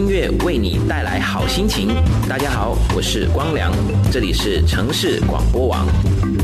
音乐为你带来好心情。大家好，我是光良，这里是城市广播网。